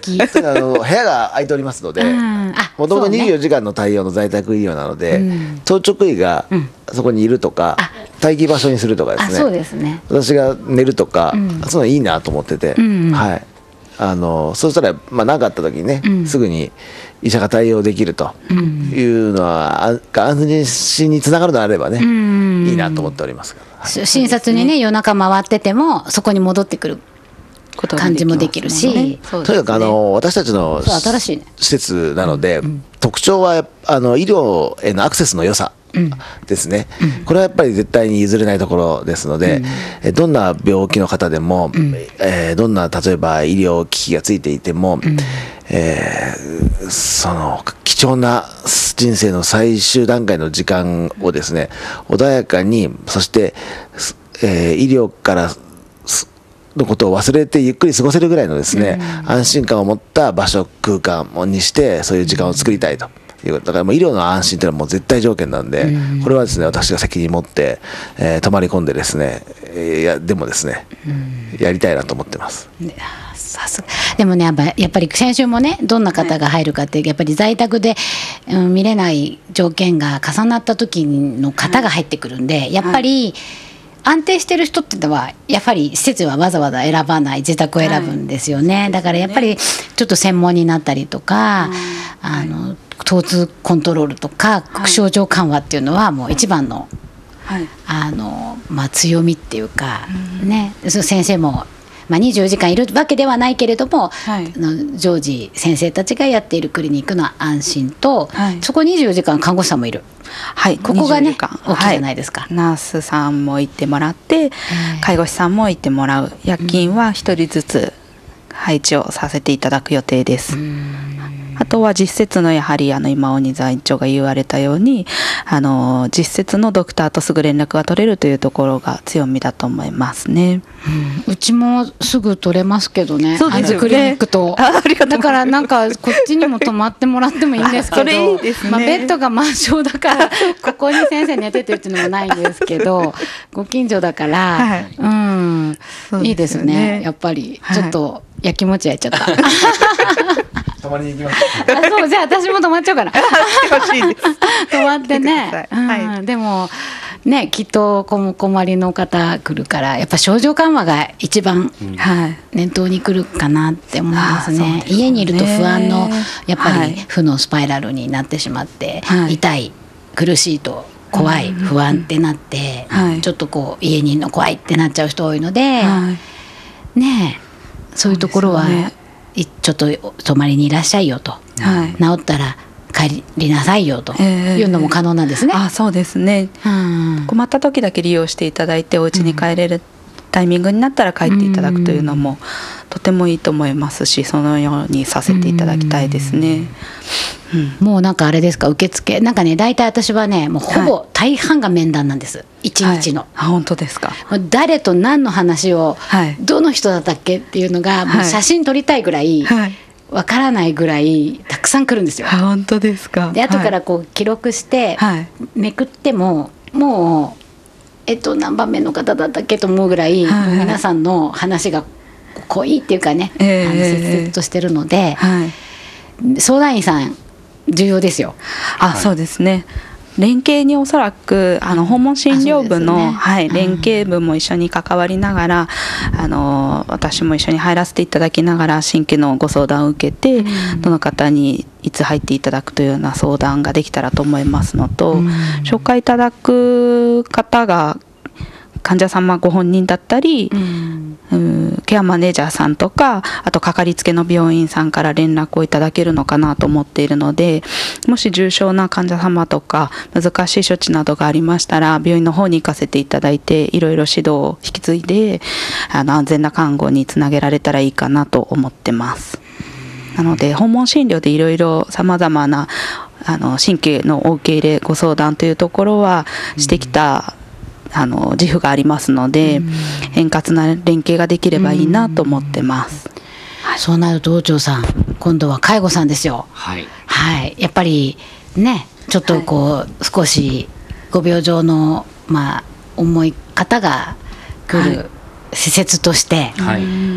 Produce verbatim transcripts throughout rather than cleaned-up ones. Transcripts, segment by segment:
的あの部屋が空いておりますので、もともとにじゅうよじかんの対応の在宅医療なので、うん、当直医がそこにいるとか、うん、待機場所にするとかですね、 そうですね、 私が寝るとか、うん、そういうのいいなと思ってて、 うんうん、 はい、あのそうしたらまあ何かあった時にね、うん、すぐに医者が対応できるというのは、うん、安心につながるのであればね、うん、いいなと思っております。 はい、診察にね夜中回っててもそこに戻ってくる感じもできるし、ね、 とにかくあの私たちの施設なので、うん、特徴はあの医療へのアクセスの良さですね、うん、これはやっぱり絶対に譲れないところですので、うん、どんな病気の方でも、うん、えー、どんな例えば医療機器がついていても、うん、えー、その貴重な人生の最終段階の時間をですね穏やかに、そして、えー、医療からのことを忘れてゆっくり過ごせるぐらいのですね、うん、安心感を持った場所空間にしてそういう時間を作りたいということだから、もう医療の安心というのはもう絶対条件なんで、うん、これはですね私が責任持って、えー、泊まり込んでですね、えー、やでもですね、うん、やりたいなと思ってます。 さすがでもね、やっぱやっぱり先週もねどんな方が入るかって、やっぱり在宅で、うん、見れない条件が重なった時の方が入ってくるんで、はい、やっぱり、はい、安定してる人ってのはやっぱり施設はわざわざ選ばない、自宅を選ぶんですよね、はい、だからやっぱりちょっと専門になったりとか、あの疼痛コントロールとか症状緩和っていうのはもう一番の、はい、あのまあ、強みっていうか、ね、先生もまあ、にじゅうよじかんいるわけではないけれども、はい、の常時先生たちがやっているクリニックの安心と、はい、そこにじゅうよじかん看護師さんもいる、はい、ここがね大きいじゃないですか、はい、 ナースさんも行ってもらって介護士さんも行ってもらう、夜勤はひとりずつ配置をさせていただく予定です。うん、あとは実設のやはりあの今鬼座院長が言われたようにあの実設のドクターとすぐ連絡が取れるというところが強みだと思いますね。 うん、うちもすぐ取れますけどね、 そうですよね、 クリニックとだからなんかこっちにも泊まってもらってもいいんですけど、それいいですね、まあ、ベッドが満床だからここに先生寝ててっていうのもないんですけどご近所だから、はい、うん、いいですね、やっぱりちょっとやきもち焼いちゃった、はい、 泊まりに行きますあ、そう、じゃあ私も泊まっちゃうから欲しいです泊まってね、うん、はい、でもねきっと困りの方来るからやっぱ症状緩和が一番念頭に来るかなって思いますね、うん、はい、家にいると不安のやっぱり負のスパイラルになってしまって、はい、痛い苦しいと怖い、うん、不安ってなって、はい、ちょっとこう家にいるの怖いってなっちゃう人多いので、はい、ねえそういうところはちょっと泊まりにいらっしゃいよと、はい、治ったら帰りなさいよというのも可能なんですね。 えー、あ、そうですね、うん、困った時だけ利用していただいてお家に帰れるタイミングになったら帰っていただくというのもとてもいいと思いますし、そのようにさせていただきたいですね。 うん、もうなんかあれですか、受付なんかね、大体私はねもうほぼ大半が面談なんです、はい、一日の、はい、 あ、本当ですか。 誰と何の話を、はい、どの人だったっけっていうのが、もう写真撮りたいぐらい、はい、わからないぐらいたくさん来るんですよ。 あ、本当ですか。 で後からこう記録して、はい、めくってももうえっと何番目の方だったっけと思うぐらい、はい、皆さんの話が濃いっていうかね、えー、あの切々としてるので、はい、相談員さん重要ですよ。 あ、はい、そうですね。連携におそらくあの訪問診療部の、ね、はい、連携部も一緒に関わりながら、あの私も一緒に入らせていただきながら新規のご相談を受けて、うん、どの方にいつ入っていただくというような相談ができたらと思いますのと、うん、紹介いただく方が患者様ご本人だったり、うん、うんケアマネージャーさんとか、あとかかりつけの病院さんから連絡をいただけるのかなと思っているので、もし重症な患者様とか難しい処置などがありましたら病院の方に行かせていただいて、いろいろ指導を引き継いであの安全な看護につなげられたらいいかなと思ってます。なので訪問診療でいろいろさまざまなあの新規のお受け入れご相談というところはしてきた、うんあの自負がありますので、うん、円滑な連携ができればいいなと思ってます。 うん、はい、そうなると道長さん、今度は介護さんですよ。はい、はい、やっぱりねちょっとこう、はい、少しご病状の、まあ、重い方が来る施設として、はい、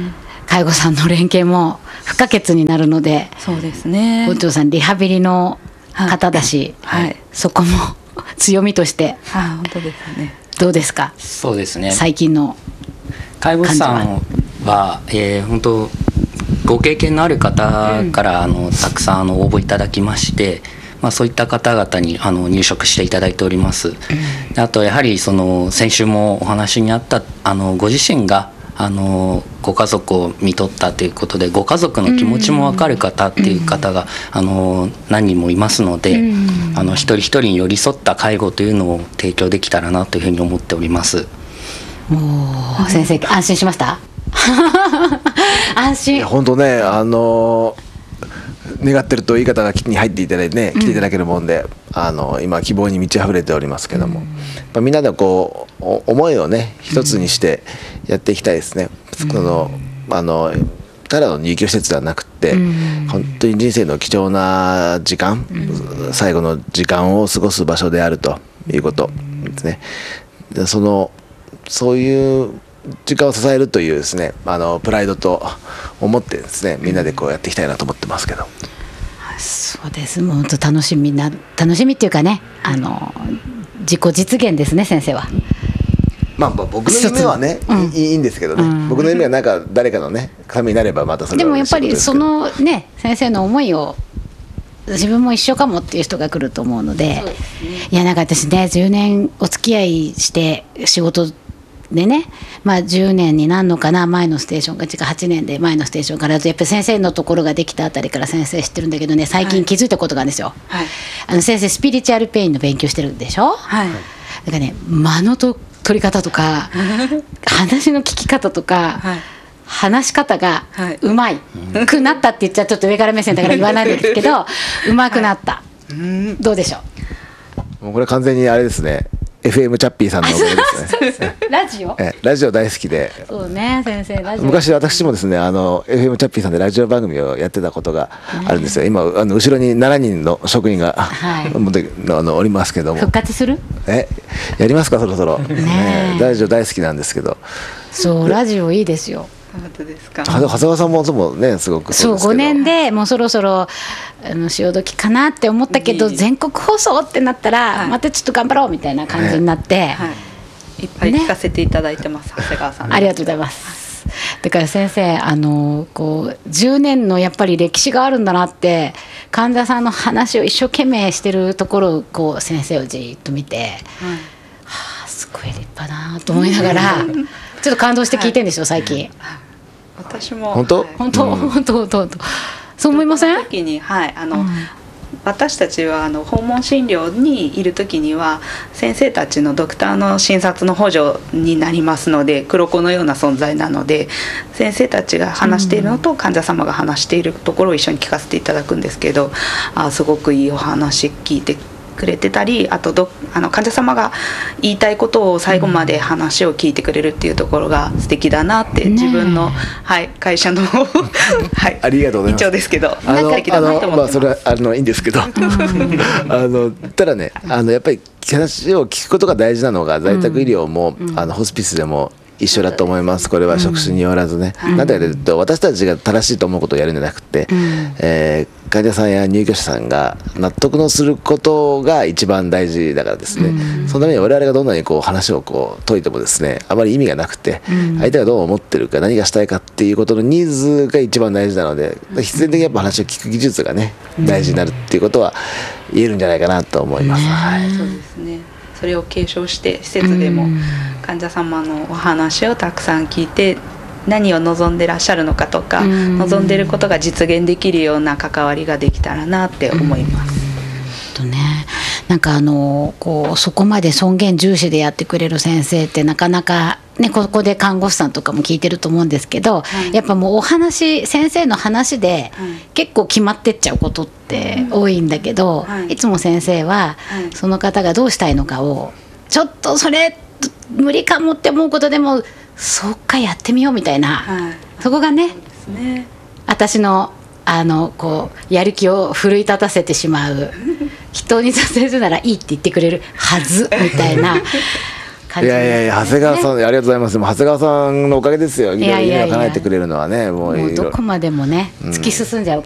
介護さんの連携も不可欠になるので、 そうですね、 お嬢さんリハビリの方だし、 はいはい、 そこも強みとしてあ本当ですね、 どうですか。 そうですね、 最近の介護士さんは、えー、本当ご経験のある方から、うん、あのたくさんあの応募いただきまして、まあ、そういった方々にあの入職していただいております、うん、あとやはりその先週もお話にあったあのご自身があのご家族を看取ったということでご家族の気持ちも分かる方っていう方が、うん、あの何人もいますので、うん、あの一人一人に寄り添った介護というのを提供できたらなというふうに思っております。 もう先生安心しました安心。 本当ね、あの願ってるといい方がに入っていただいてね、来ていただけるもんで、あの今希望に満ち溢れておりますけども、やっぱみんなでこう思いをね一つにしてやっていきたいですね。そのあのただの入居施設ではなくて、本当に人生の貴重な時間、最後の時間を過ごす場所であるということですね。でそのそういう時間を支えるというですね、あのプライドと思ってですね、みんなでこうやっていきたいなと思ってますけど。 そうです。もう本当楽しみな楽しみっていうかね、あの自己実現ですね、先生は。 まあ僕の夢はね、うん、いいんですけどね、うん、僕の夢はなんか誰かのねためになればまたそれはでもやっぱりそのね先生の思いを自分も一緒かもっていう人が来ると思うので、そうですね、いやなんか私ねじゅうねんお付き合いして仕事でね、まあ、じゅうねんになるのかな、前のステーションがはちねんで前のステーションからやっぱり先生のところができたあたりから先生知ってるんだけどね、最近気づいたことがあるんですよ、はい、あの先生スピリチュアルペインの勉強してるんでしょ、はい、だからね間のと取り方とか話の聞き方とか、はい、話し方がうまい、はい、くなったって言っちゃちょっと上から目線だから言わないんですけどうまくなった、はい、どうでしょう。もうこれ完全にあれですね、エフエム チャッピーさんのおかげですねラジオえラジオ大好きで、 そうね先生ラジオ昔私もですねあの エフエム チャッピーさんでラジオ番組をやってたことがあるんですよ、ね、今あの後ろにななにんの職員が、はい、あのおりますけども、 復活するえやりますかそろそろ、ねね、ラジオ大好きなんですけど、 そうラジオいいですよ。 本当ですか。 長谷川さんももねすごくそうですけど、そうごねんでもうそろそろあの潮時かなって思ったけど、全国放送ってなったら、はい、またちょっと頑張ろうみたいな感じになって、はいはい、 いっぱい聞かせていただいてます、ね、長谷川さん。 ありがとうございます。だから先生あのこうじゅうねんのやっぱり歴史があるんだなって、患者さんの話を一生懸命してるところをこう先生をじっと見て、はい、はあすごい立派だなと思いながらちょっと感動して聞いてるんですよ、最近。 私も本当、 はい、 本当、うん、本当本当本当そう思いません？ その時に、はい、あの、うん、私たちはあの訪問診療にいる時には先生たちのドクターの診察の補助になりますので、黒子のような存在なので、先生たちが話しているのと患者様が話しているところを一緒に聞かせていただくんですけど、あすごくいいお話聞いてくれてたり、あとどあの患者様が言いたいことを最後まで話を聞いてくれるっていうところが素敵だなって、自分の、はい、会社の、はい、 ありがとうございます。 一応ですけど、 あのあのまあそれはあのいいんですけどあのただねあのやっぱり話を聞くことが大事なのが在宅医療も、うん、あのホスピスでも一緒だと思います。これは職種によらずね、うん、なんでかというと私たちが正しいと思うことをやるんじゃなくて、うん、えー、患者さんや入居者さんが納得のすることが一番大事だからですね、うん、そのために我々がどんなにこう話をこう解いてもですねあまり意味がなくて、うん、相手がどう思ってるか何がしたいかっていうことのニーズが一番大事なので、必然的にやっぱ話を聞く技術がね大事になるっていうことは言えるんじゃないかなと思います、うん、はい、 そうですね。それを継承して施設でも患者様のお話をたくさん聞いて、何を望んでらっしゃるのかとか、望んでいることが実現できるような関わりができたらなって思います。 とね、なんかあのこうそこまで尊厳重視でやってくれる先生ってなかなかね、ここで看護師さんとかも聞いてると思うんですけど、はい、やっぱもうお話先生の話で結構決まってっちゃうことって多いんだけど、はい、いつも先生はその方がどうしたいのかをちょっとそれ無理かもって思うことでもそっかやってみようみたいな、はい、そこがね、そうですね、私のあのこうやる気を奮い立たせてしまう人にさせるならいいって言ってくれるはずみたいな感じいやいやいや、長谷川さん、ありがとうございます。もう長谷川さんのおかげですよ。いろいろ夢を叶えてくれるのはね、もういろいろもうどこまでもね、突き進んじゃう